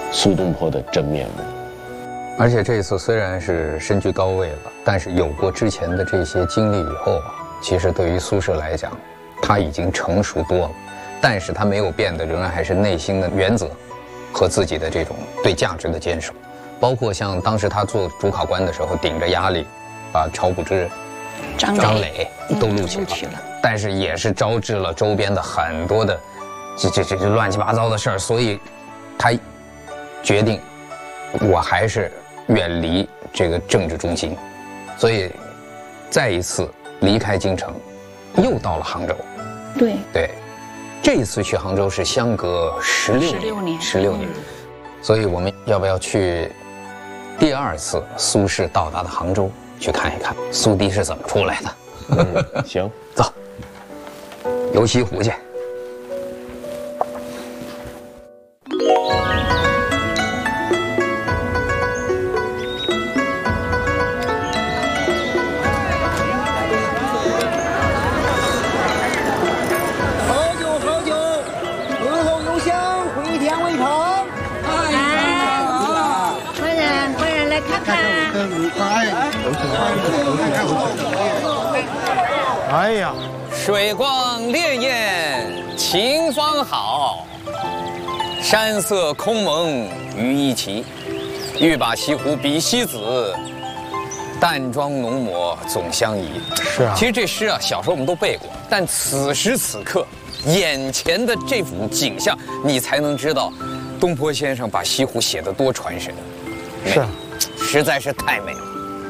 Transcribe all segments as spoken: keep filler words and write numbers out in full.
苏东坡的真面目。 而且这一次虽然是身居高位了，但是有过之前的这些经历以后啊，其实对于苏轼来讲，他已经成熟多了，但是他没有变的，仍然还是内心的原则和自己的这种对价值的坚守。包括像当时他做主考官的时候，顶着压力，把晁补之、张张磊都录取了，嗯、但是也是招致了周边的很多的这这这这乱七八糟的事儿，所以他决定，我还是远离这个政治中心，所以再一次离开京城，又到了杭州。 对对，这一次去杭州是相隔十六年，十六年，十六年，所以我们要不要去第二次苏轼到达的杭州去看一看苏堤是怎么出来的？ 嗯，行， 走，游西湖去。 哎呀， 水光潋滟晴方好，山色空蒙雨亦奇。欲把西湖比西子，淡妆浓抹总相宜。 是啊， 其实这诗啊，小时候我们都背过，但此时此刻，眼前的这幅景象，你才能知道，东坡先生把西湖写得多传神。 是啊， 实在是太美了。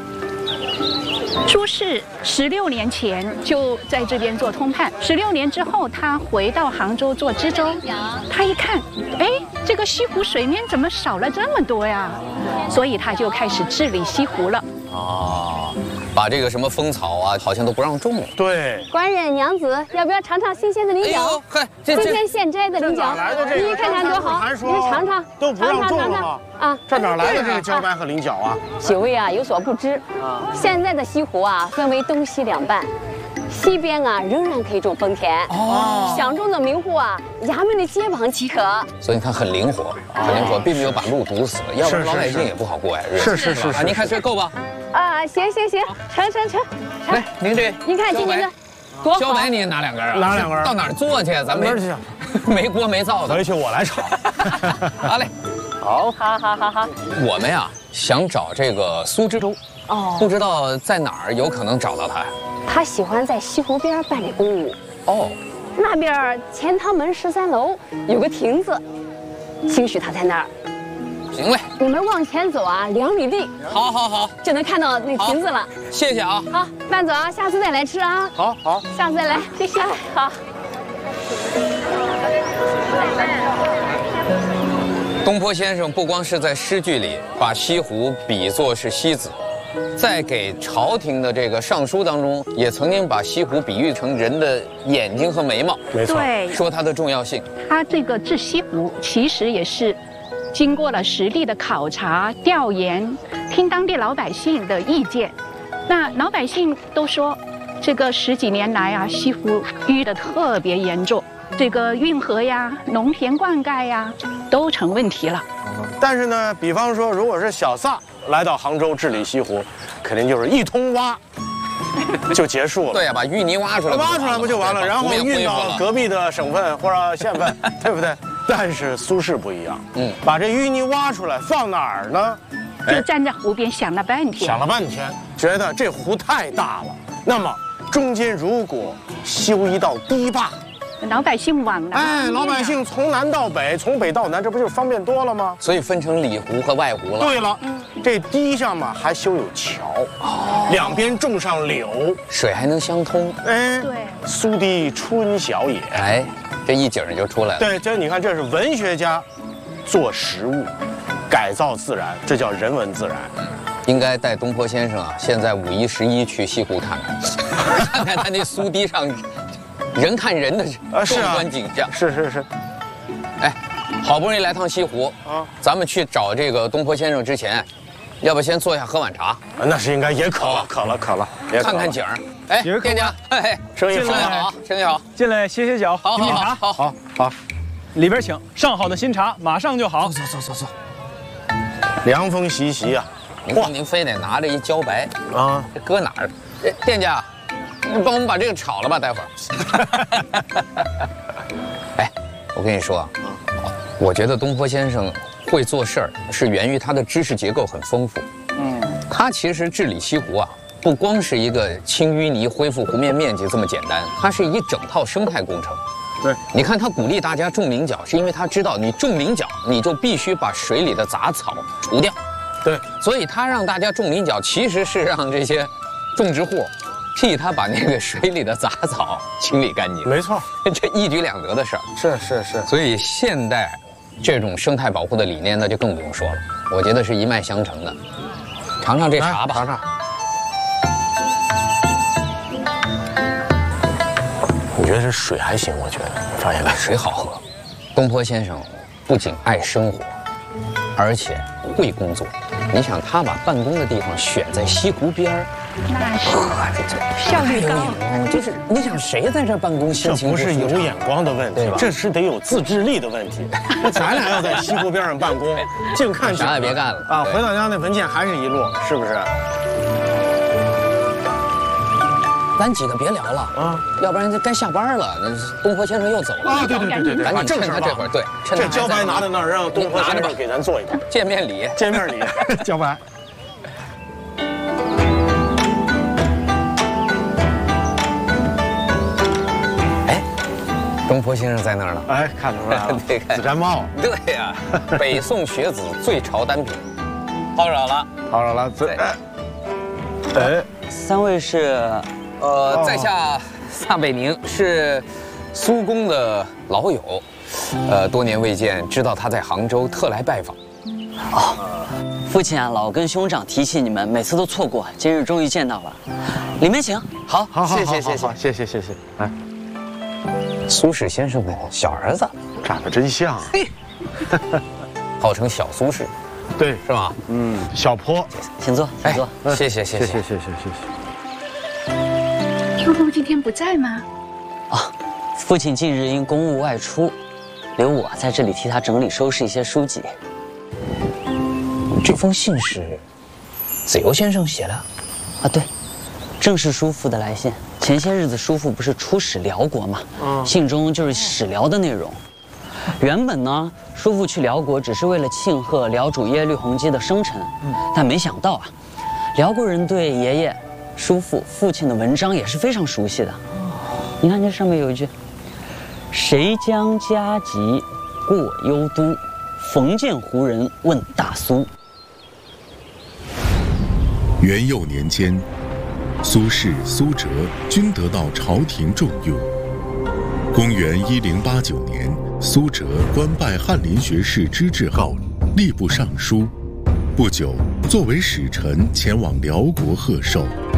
苏轼十六年前就在这边做通判，十六年之后他回到杭州做知州。他一看，哎，这个西湖水面怎么少了这么多呀？所以他就开始治理西湖了。 哦，把这个什么蜂草啊，好像都不让种了。 对， 官人娘子，要不要尝尝新鲜的菱角？ 哎呦，嗨，这今天现摘的菱角， 来的这个？ 你看看多好，你尝尝， 都不让种了吗？啊，这哪来的这个茭白和菱角啊？ 几位啊有所不知，啊，现在的西湖啊分为东西两半。西边啊仍然可以种丰田哦，想种的名户啊，衙门的街坊即可。 所以你看很灵活，很灵活，并没有把路堵死了，要不然老百姓也不好过呀。 是是是是， 您看这够吧？ 啊，行行行，成成成。 来，您这， 您看今年的多好。 茭白你也拿两根啊？ 拿两根。 到哪儿做去？咱们没锅没灶的。 回去我来炒。 好嘞， 好，好好好好。 我们呀想找这个苏知州。哦，不知道在哪儿有可能找到他。 他喜欢在西湖边办理公务。 哦， 那边钱塘门十三楼有个亭子，兴许他在那儿。 行嘞， 你们往前走啊，两里地。 好，好，好， 就能看到那亭子了。 谢谢啊。 好，慢走啊，下次再来吃啊。 好，好， 下次再来，谢谢。好。 东坡先生不光是在诗句里把西湖比作是西子，在给朝廷的这个上书当中，也曾经把西湖比喻成人的眼睛和眉毛， 没错， 对， 说它的重要性。 他这个治西湖其实也是经过了实地的考察、调研，听当地老百姓的意见。那老百姓都说，这个十几年来啊，西湖淤得特别严重，这个运河呀、农田灌溉呀，都成问题了。 但是呢，比方说，如果是小撒来到杭州治理西湖，肯定就是一通挖就结束了。 对呀，把淤泥挖出来， 挖出来不就完了？然后运到隔壁的省份或者县份，对不对？但是苏轼不一样，嗯，把这淤泥挖出来放哪儿呢？ 就站在湖边想了半天， 想了半天，觉得这湖太大了，那么中间如果修一道堤坝。 老百姓往南， 哎，老百姓从南到北，从北到南，这不就方便多了吗？ 所以分成里湖和外湖了。 对了，这堤上嘛还修有桥，哦，两边种上柳， 水还能相通。 哎， 对， 苏堤春晓也。 哎，这一景就出来了。 对，这你看，这是文学家做实物，改造自然，这叫人文自然。 应该带东坡先生啊，现在五一十一去西湖看看，看看他那苏堤上。人看人的壮观景象， 是是是。 哎，好不容易来趟西湖啊，咱们去找这个东坡先生之前，要不先坐下喝碗茶？ 那是应该，也渴了，渴了，渴了， 看看景儿。哎，店家，哎，生意生意好，生意好， 进来歇歇脚， 好，好，好， 好，好， 里边请，上好的新茶马上就好。 走走走走走。 凉风习习啊！ 您您非得拿着一茭白啊， 这搁哪儿？店家，你帮我们把这个炒了吧，待会儿。哎，我跟你说啊，我觉得东坡先生会做事儿，是源于他的知识结构很丰富。嗯，他其实治理西湖啊，不光是一个清淤泥、恢复湖面面积这么简单，它是一整套生态工程。 对， 你看他鼓励大家种菱角，是因为他知道你种菱角，你就必须把水里的杂草除掉。 对， 所以他让大家种菱角，其实是让这些种植户替他把那个水里的杂草清理干净。 没错， 这一举两得的事儿。 是是是。 所以现代这种生态保护的理念，那就更不用说了。我觉得是一脉相承的。尝尝这茶吧。 尝尝。我觉得这水还行，我觉得发现没？ 水好喝。东坡先生不仅爱生活，而且会工作。你想，他把办公的地方选在西湖边儿， 那是效率高。 你就是你想谁在这儿办公，心这情不是有眼光的问题，这是得有自制力的问题。那咱俩要在西湖边上办公，净看啥也别干了啊！回到家那文件还是一摞，是不是？ 咱几个别聊了啊，要不然这该下班了。那东坡先生又走了啊！对对对对对， 赶紧趁他这会儿，对， 这茭白拿在那儿，让东坡先生给咱做一个见面礼。 见面礼，茭白。 哎，东坡先生在那儿呢。 哎，看出来了，紫毡帽。 对呀，北宋学子最潮单品，泡热了， 泡热了，对。哎， 三位是。 呃，在下撒北宁，是苏公的老友，呃，多年未见，知道他在杭州，特来拜访。 哦，父亲啊，老跟兄长提起你们，每次都错过，今日终于见到了，里面请。好， 好， 谢谢，谢谢，谢谢，谢谢。来， 苏轼先生的小儿子， 长得真像啊， 号称小苏轼， 对， 是吧？ 嗯，小坡， 请坐，请坐。 谢谢，谢谢， 谢谢，谢谢，谢谢。 秋风今天不在吗？ 啊，父亲近日因公务外出，留我在这里替他整理收拾一些书籍。 这封信是子由先生写的？ 啊，对，正是叔父的来信。前些日子叔父不是出使辽国吗？嗯，信中就是史辽的内容。原本呢，叔父去辽国只是为了庆贺辽主耶律洪基的生辰，嗯，但没想到啊，辽国人对爷爷。叔父、父亲的文章也是非常熟悉的。你看这上面有一句：“谁将家籍过幽都，逢见胡人问大苏。” 元佑年间，苏轼、苏辙均得到朝廷重用。公元一零八九年，苏辙官拜翰林学士知制后，吏部尚书。不久，作为使臣前往辽国贺寿。